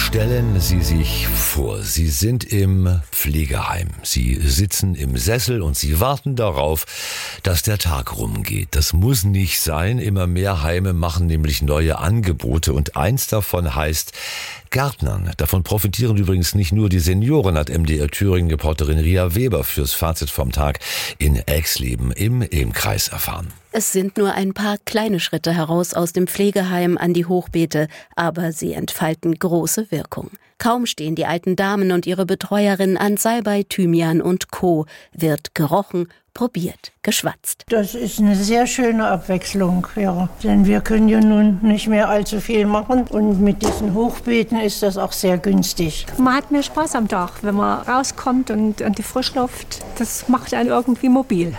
Stellen Sie sich vor, Sie sind im Pflegeheim. Sie sitzen im Sessel und Sie warten darauf, dass der Tag rumgeht. Das muss nicht sein. Immer mehr Heime machen nämlich neue Angebote und eins davon heißt Gärtnern. Davon profitieren übrigens nicht nur die Senioren, hat MDR Thüringen-Reporterin Ria Weber fürs Fazit vom Tag in Exleben im Ilm-Kreis erfahren. Es sind nur ein paar kleine Schritte heraus aus dem Pflegeheim an die Hochbeete, aber sie entfalten große Wirkung. Kaum stehen die alten Damen und ihre Betreuerin an Salbei, Thymian und Co., wird gerochen, probiert, geschwatzt. Das ist eine sehr schöne Abwechslung, ja. Denn wir können ja nun nicht mehr allzu viel machen und mit diesen Hochbeeten ist das auch sehr günstig. Man hat mehr Spaß am Tag, wenn man rauskommt und an die Frischluft. Das macht einen irgendwie mobil.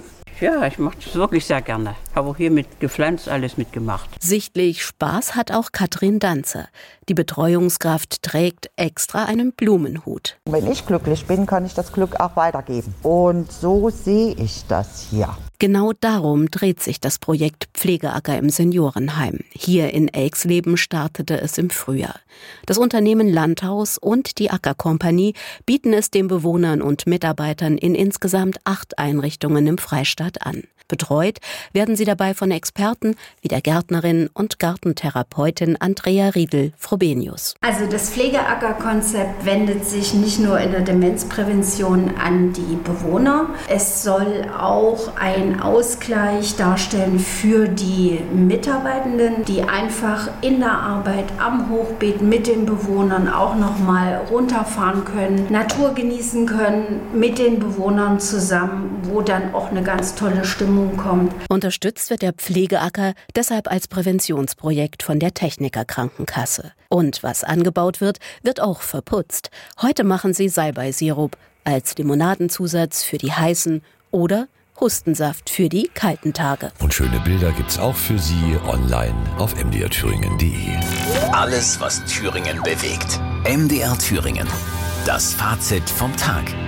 Ja, ich mache das wirklich sehr gerne. Habe auch hier mit gepflanzt, alles mitgemacht. Sichtlich Spaß hat auch Katrin Danzer. Die Betreuungskraft trägt extra einen Blumenhut. Wenn ich glücklich bin, kann ich das Glück auch weitergeben. Und so sehe ich das hier. Genau darum dreht sich das Projekt Pflegeacker im Seniorenheim. Hier in Exleben startete es im Frühjahr. Das Unternehmen Landhaus und die Ackerkompanie bieten es den Bewohnern und Mitarbeitern in insgesamt 8 Einrichtungen im Freistaat an. Betreut werden sie dabei von Experten wie der Gärtnerin und Gartentherapeutin Andrea Riedel-Frobenius. Also das Pflegeacker-Konzept wendet sich nicht nur in der Demenzprävention an die Bewohner. Es soll auch einen Ausgleich darstellen für die Mitarbeitenden, die einfach in der Arbeit am Hochbeet mit den Bewohnern auch nochmal runterfahren können, Natur genießen können mit den Bewohnern zusammen, wo dann auch eine ganz tolle Stimmung kommt. Unterstützt wird der Pflegeacker deshalb als Präventionsprojekt von der Techniker Krankenkasse. Und was angebaut wird, wird auch verputzt. Heute machen sie Salbeisirup als Limonadenzusatz für die heißen oder Hustensaft für die kalten Tage. Und schöne Bilder gibt's auch für Sie online auf mdrthüringen.de. Alles, was Thüringen bewegt. MDR Thüringen. Das Fazit vom Tag.